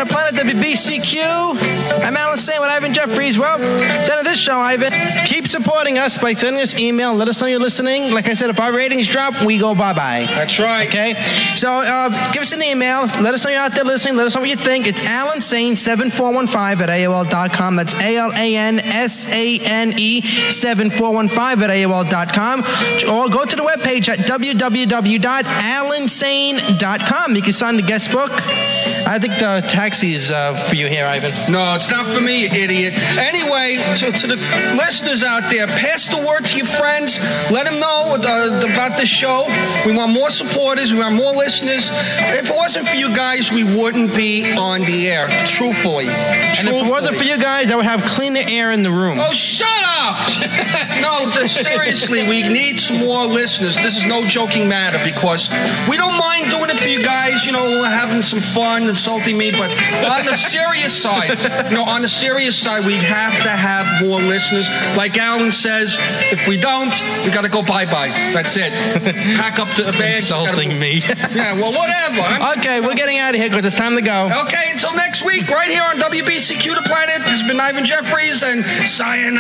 the planet, WBCQ. I'm Alan Sane with Ivan Jeffries. Well, it's the end of this show, Ivan. Keep supporting us by sending us email. Let us know you're listening. Like I said, if our ratings drop, we go bye-bye. That's right. Okay? So give us an email. Let us know you're out there listening. Let us know what you think. It's AlanSane7415 That's ALANSANE 7415 AOL.com. Or go to the webpage at www.alansane.com. You can sign the guest book. I think the taxi is for you here, Ivan. No, it's not for me, you idiot. Anyway, to the listeners out there, pass the word to your friends. Let them know about the show. We want more supporters. We want more listeners. If it wasn't for you guys, we wouldn't be on the air. Truthfully. And if it wasn't for you guys, I would have cleaner air in the room. Oh, shut up! No, seriously, we need some more listeners. This is no joking matter because we don't mind doing it for you guys, having some fun, insulting me, but on the serious side, we have to have more listeners. Like Alan says, if we don't, we got to go bye-bye. That's it. Pack up the bag. Insulting me. Yeah, well, whatever. Okay, we're getting out of here because it's time to go. Okay, until next week, right here on WBCQ The Planet, this has been Ivan Jeffries, and sayonara.